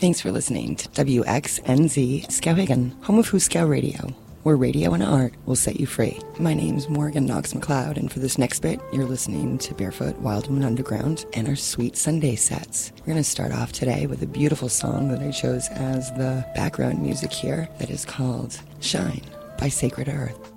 Thanks for listening to WXNZ Skowhegan, home of Huskow Radio, where radio and art will set you free. My name's Morgan Knox McLeod, and for this next bit, you're listening to Barefoot Wild Woman Underground and our Sweet Sunday sets. We're going to start off today with a beautiful song that I chose as the background music here that is called Shine by Sacred Earth.